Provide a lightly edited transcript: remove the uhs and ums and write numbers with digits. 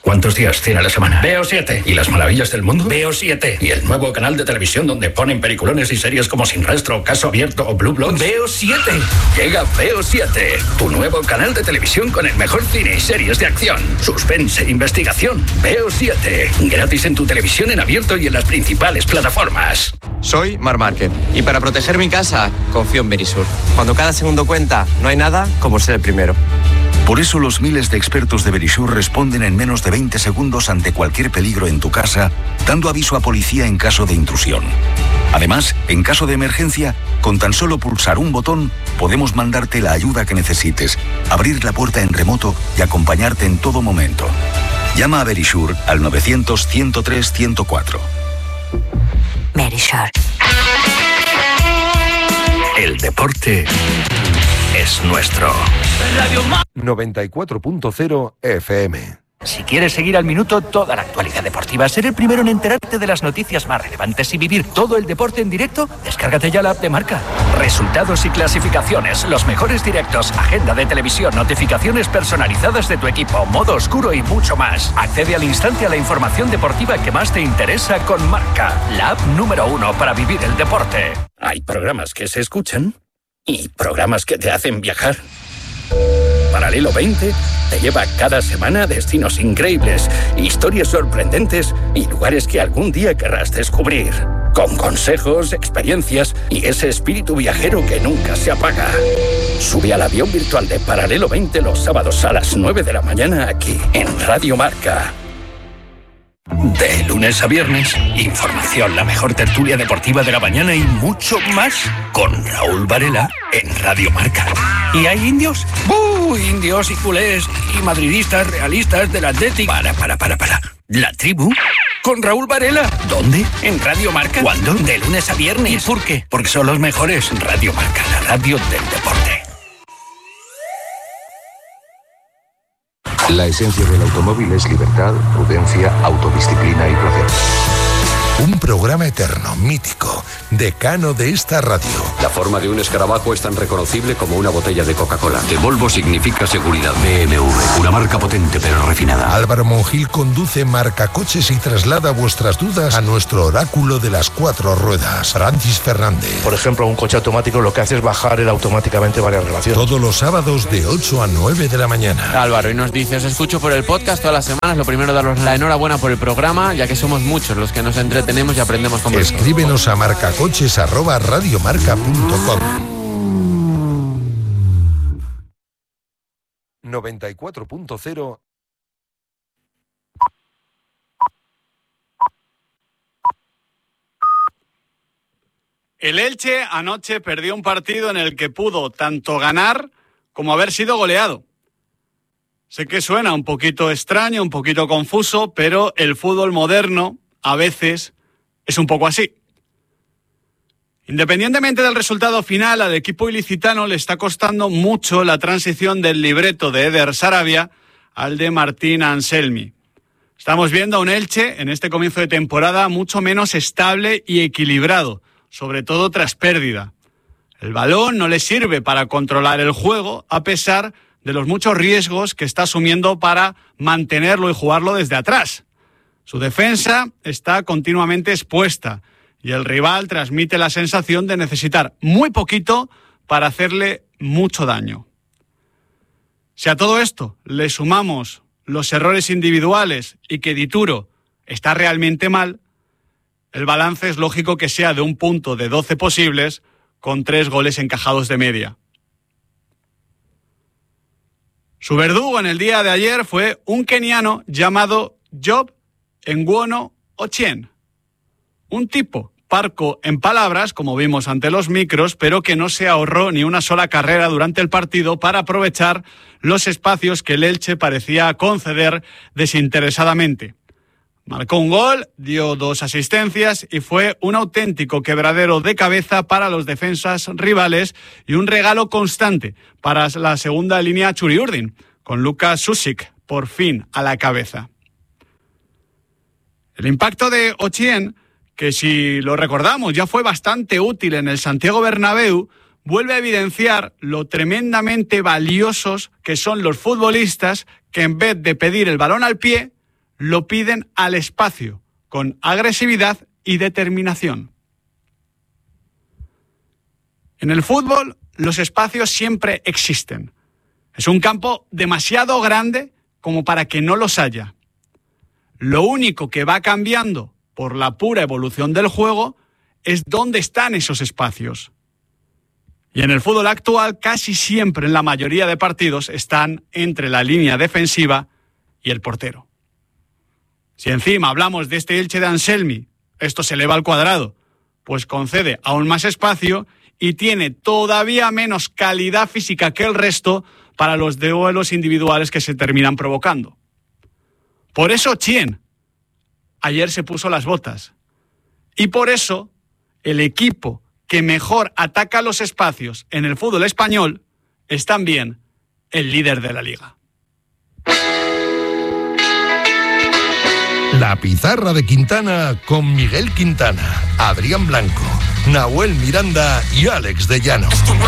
¿Cuántos días tiene la semana? Veo 7. ¿Y las maravillas del mundo? Veo 7. ¿Y el nuevo canal de televisión donde ponen peliculones y series como Sin Rastro, Caso Abierto o Blue Bloods? Veo 7. Llega Veo 7, tu nuevo canal de televisión con el mejor cine y series de acción, suspense, investigación. Veo 7. Gratis en tu televisión en abierto y en las principales plataformas. Soy Marc Márquez y para proteger mi casa confío en Verisur. Cuando cada segundo cuenta, no hay nada como ser el primero. Por eso los miles de expertos de Verisur responden en menos de 20 segundos ante cualquier peligro en tu casa, dando aviso a policía en caso de intrusión. Además, en caso de emergencia, con tan solo pulsar un botón, podemos mandarte la ayuda que necesites, abrir la puerta en remoto y acompañarte en todo momento. Llama a Verisur al 900-103-104. Verisur. El deporte es nuestro. 94.0 FM. Si quieres seguir al minuto toda la actualidad deportiva, ser el primero en enterarte de las noticias más relevantes y vivir todo el deporte en directo, descárgate ya la app de Marca. Resultados y clasificaciones, los mejores directos, agenda de televisión, notificaciones personalizadas de tu equipo, modo oscuro y mucho más. Accede al instante a la información deportiva que más te interesa con Marca, la app número 1 para vivir el deporte. Hay programas que se escuchan y programas que te hacen viajar. Paralelo 20 te lleva cada semana a destinos increíbles, historias sorprendentes y lugares que algún día querrás descubrir. Con consejos, experiencias y ese espíritu viajero que nunca se apaga. Sube al avión virtual de Paralelo 20 los sábados a las 9 de la mañana aquí, en Radio Marca. De lunes a viernes, información, la mejor tertulia deportiva de la mañana y mucho más con Raúl Varela en Radio Marca. ¿Y hay indios? Indios y culés y madridistas realistas del Atlético. Para. ¿La tribu? Con Raúl Varela. ¿Dónde? En Radio Marca. ¿Cuándo? De lunes a viernes. ¿Y por qué? Porque son los mejores. Radio Marca, la radio del deporte. La esencia del automóvil es libertad, prudencia, autodisciplina y placer. Un programa eterno, mítico, decano de esta radio. La forma de un escarabajo es tan reconocible como una botella de Coca-Cola. De Volvo significa seguridad. BMW, una marca potente pero refinada. Álvaro Monjil conduce Marcacoches y traslada vuestras dudas a nuestro oráculo de las 4 ruedas, Francis Fernández. Por ejemplo, un coche automático lo que hace es bajar automáticamente varias relaciones. Todos los sábados de 8 a 9 de la mañana. Álvaro, y nos dice, os escucho por el podcast todas las semanas. Lo primero, daros la enhorabuena por el programa, ya que somos muchos los que nos entretenemos y aprendemos con vosotros. Escríbenos a marcacoches@radiomarca.com. 94.0. El Elche anoche perdió un partido en el que pudo tanto ganar como haber sido goleado. Sé que suena un poquito extraño, un poquito confuso, pero el fútbol moderno a veces es un poco así. Independientemente del resultado final, al equipo ilicitano le está costando mucho la transición del libreto de Eder Sarabia al de Martín Anselmi. Estamos viendo a un Elche en este comienzo de temporada mucho menos estable y equilibrado, sobre todo tras pérdida. El balón no le sirve para controlar el juego, a pesar de los muchos riesgos que está asumiendo para mantenerlo y jugarlo desde atrás. Su defensa está continuamente expuesta y el rival transmite la sensación de necesitar muy poquito para hacerle mucho daño. Si a todo esto le sumamos los errores individuales y que Dituro está realmente mal, el balance es lógico que sea de un punto de 12 posibles con 3 goles encajados de media. Su verdugo en el día de ayer fue un keniano llamado Job Ngwono Ochieng. Un tipo parco en palabras, como vimos ante los micros, pero que no se ahorró ni una sola carrera durante el partido para aprovechar los espacios que el Elche parecía conceder desinteresadamente. Marcó un gol, dio 2 asistencias y fue un auténtico quebradero de cabeza para los defensas rivales y un regalo constante para la segunda línea Txuri-Urdin, con Lukas Susic por fin a la cabeza. El impacto de Ochieng, que si lo recordamos ya fue bastante útil en el Santiago Bernabéu, vuelve a evidenciar lo tremendamente valiosos que son los futbolistas que en vez de pedir el balón al pie, lo piden al espacio, con agresividad y determinación. En el fútbol, los espacios siempre existen. Es un campo demasiado grande como para que no los haya. Lo único que va cambiando por la pura evolución del juego es dónde están esos espacios. Y en el fútbol actual, casi siempre en la mayoría de partidos están entre la línea defensiva y el portero. Si encima hablamos de este Elche de Anselmi, esto se eleva al cuadrado, pues concede aún más espacio y tiene todavía menos calidad física que el resto para los duelos individuales que se terminan provocando. Por eso Chien ayer se puso las botas. Y por eso el equipo que mejor ataca los espacios en el fútbol español es también el líder de la liga. La pizarra de Quintana con Miguel Quintana, Adrián Blanco, Nahuel Miranda y Alex de Llano.